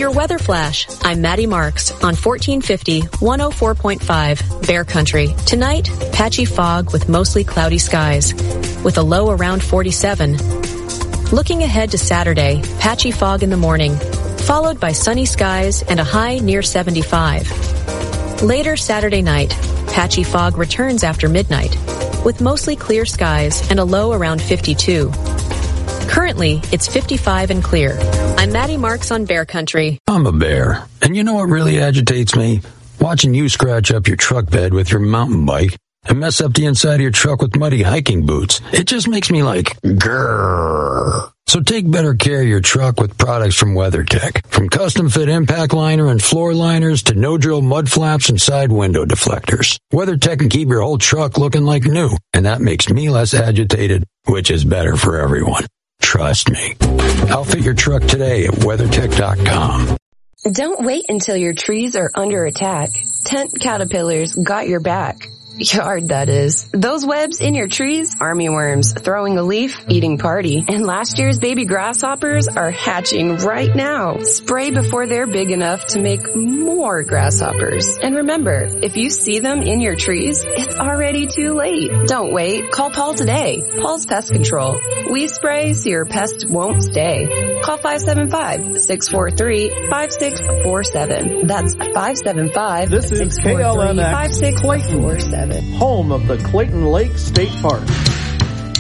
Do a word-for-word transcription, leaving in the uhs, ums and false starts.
your weather flash. I'm Maddie Marks on fourteen fifty, one oh four point five Bear Country. Tonight, patchy fog with mostly cloudy skies, with a low around forty-seven. Looking ahead to Saturday, patchy fog in the morning, followed by sunny skies and a high near seventy-five. Later Saturday night, patchy fog returns after midnight, with mostly clear skies and a low around fifty-two. Currently, it's fifty-five and clear. I'm Maddie Marks on Bear Country. I'm a bear, and you know what really agitates me? Watching you scratch up your truck bed with your mountain bike and mess up the inside of your truck with muddy hiking boots. It just makes me like, grrr. So take better care of your truck with products from WeatherTech. From custom fit impact liner and floor liners to no-drill mud flaps and side window deflectors. WeatherTech can keep your whole truck looking like new, and that makes me less agitated, which is better for everyone. Trust me. Outfit your truck today at WeatherTech dot com. Don't wait until your trees are under attack. Tent Caterpillars got your back. Yard, that is. Those webs in your trees, army worms throwing a leaf, eating party, and last year's baby grasshoppers are hatching right now. Spray before they're big enough to make more grasshoppers. And remember, if you see them in your trees, it's already too late. Don't wait. Call Paul today. Paul's Pest Control. We spray so your pest won't stay. Call five seven five, six four three, five six four seven. That's five seven five, This is six four three, K L M X five six four seven. Home of the Clayton Lake State Park.